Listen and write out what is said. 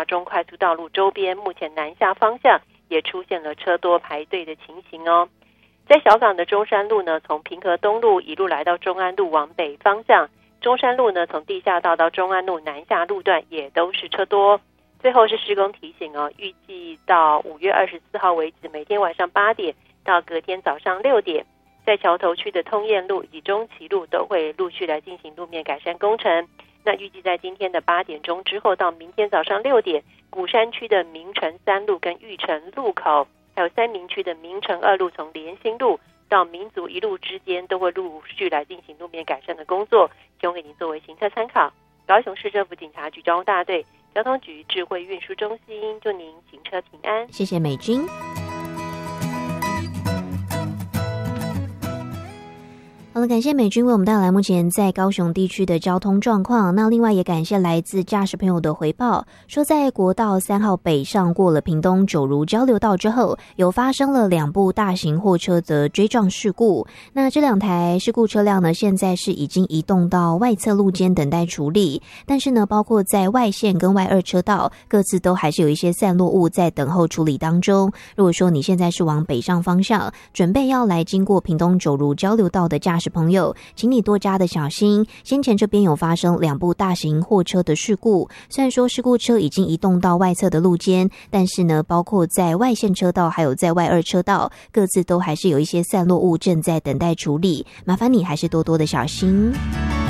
中快速道路周边，目前南下方向也出现了车多排队的情形哦。在小港的中山路呢，从平和东路一路来到中安路往北方向，中山路呢从地下道到中安路南下路段也都是车多。最后是施工提醒哦，预计到5月24号为止，每天晚上8点到隔天早上6点，在桥头区的通燕路以及中旗路都会陆续来进行路面改善工程。那预计在今天的8点钟之后到明天早上6点，鼓山区的明城3路跟玉城路口，还有三民区的明城2路从联兴路到民族1路之间都会陆续来进行路面改善的工作，提供给您作为行车参考。高雄市政府警察局交通大队交通局智慧运输中心，祝您行车平安。 谢谢美君。好了，感谢美君为我们带来目前在高雄地区的交通状况。那另外也感谢来自驾驶朋友的回报，说在国道3号北上过了屏东九如交流道之后，有发生了2部大型货车的追撞事故。那这2台事故车辆呢，现在是已经移动到外侧路肩等待处理，但是呢，包括在外线跟外2车道各自都还是有一些散落物在等候处理当中。如果说你现在是往北上方向，准备要来经过屏东九如交流道的驾驶朋友，请你多加的小心。先前这边有发生2部大型货车的事故，虽然说事故车已经移动到外侧的路肩，但是呢，包括在外线车道还有在外2车道，各自都还是有一些散落物正在等待处理，麻烦你还是多多的小心。